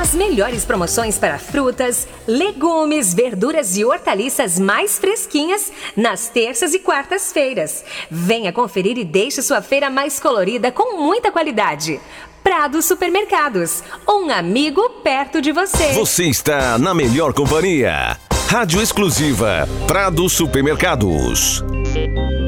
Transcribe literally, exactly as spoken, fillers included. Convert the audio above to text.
As melhores promoções para frutas, legumes, verduras e hortaliças mais fresquinhas nas terças e quartas-feiras. Venha conferir e deixe sua feira mais colorida com muita qualidade. Prado Supermercados, um amigo perto de você. Você está na melhor companhia. Rádio exclusiva Prado Supermercados.